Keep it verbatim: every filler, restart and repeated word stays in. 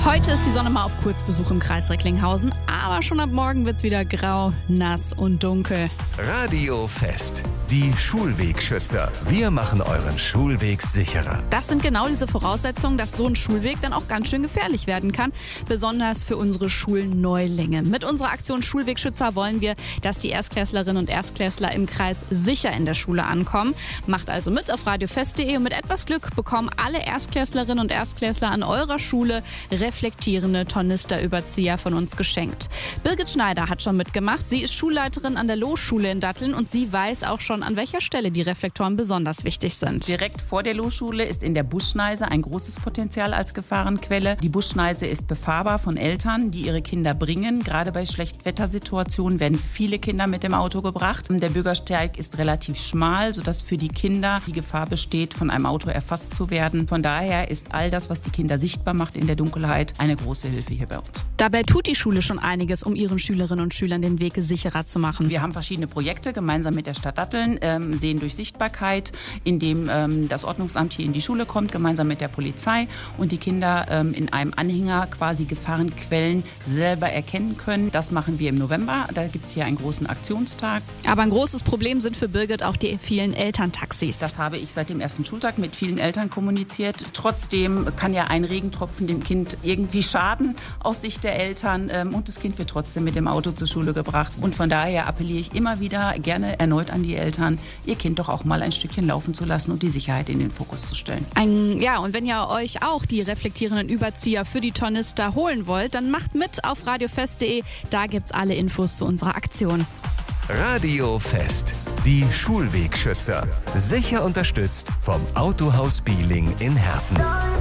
Heute ist die Sonne mal auf Kurzbesuch im Kreis Recklinghausen, aber schon ab morgen wird's wieder grau, nass und dunkel. Radio Fest, die Schulwegschützer. Wir machen euren Schulweg sicherer. Das sind genau diese Voraussetzungen, dass so ein Schulweg dann auch ganz schön gefährlich werden kann, besonders für unsere Schulneulinge. Mit unserer Aktion Schulwegschützer wollen wir, dass die Erstklässlerinnen und Erstklässler im Kreis sicher in der Schule ankommen. Macht also mit auf radiofest punkt de und mit etwas Glück bekommen alle Erstklässlerinnen und Erstklässler an eurer Schule reflektierende Tornisterüberzieher von uns geschenkt. Birgit Schneider hat schon mitgemacht. Sie ist Schulleiterin an der Lohschule in Datteln und sie weiß auch schon, an welcher Stelle die Reflektoren besonders wichtig sind. Direkt vor der Lohschule ist in der Buschneise ein großes Potenzial als Gefahrenquelle. Die Buschneise ist befahrbar von Eltern, die ihre Kinder bringen. Gerade bei Schlechtwettersituationen werden viele Kinder mit dem Auto gebracht. Der Bürgersteig ist relativ schmal, sodass für die Kinder die Gefahr besteht, von einem Auto erfasst zu werden. Von daher ist all das, was die Kinder sichtbar macht in der Dunkelheit, eine große Hilfe hier bei uns. Dabei tut die Schule schon einiges, um ihren Schülerinnen und Schülern den Weg sicherer zu machen. Wir haben verschiedene Projekte gemeinsam mit der Stadt Datteln, ähm, sehen durch Sichtbarkeit, indem ähm, das Ordnungsamt hier in die Schule kommt, gemeinsam mit der Polizei und die Kinder ähm, in einem Anhänger quasi Gefahrenquellen selber erkennen können. Das machen wir im November. Da gibt es hier einen großen Aktionstag. Aber ein großes Problem sind für Birgit auch die vielen Elterntaxis. Das habe ich seit dem ersten Schultag mit vielen Eltern kommuniziert. Trotzdem kann ja ein Regentropfen dem Kind irgendwie schaden aus Sicht der Eltern ähm, und das Kind wird trotzdem mit dem Auto zur Schule gebracht. Und von daher appelliere ich immer wieder gerne erneut an die Eltern, ihr Kind doch auch mal ein Stückchen laufen zu lassen und die Sicherheit in den Fokus zu stellen. Ein, ja, und wenn ihr euch auch die reflektierenden Überzieher für die Tornister holen wollt, dann macht mit auf radiofest punkt de. Da gibt's alle Infos zu unserer Aktion. Radio Fest, die Schulwegschützer. Sicher unterstützt vom Autohaus Bieling in Herten.